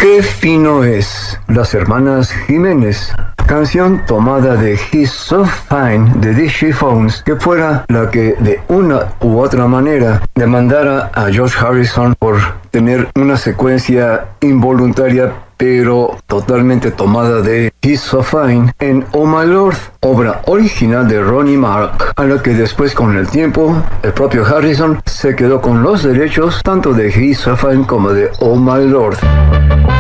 Qué fino es, las hermanas Jiménez. Canción tomada de He's So Fine de The Chiffons, que fuera la que de una u otra manera demandara a George Harrison por tener una secuencia involuntaria pero totalmente tomada de He's So Fine en Oh My Lord, obra original de Ronnie Mark, a la que después con el tiempo el propio Harrison se quedó con los derechos tanto de He's So Fine como de Oh My Lord.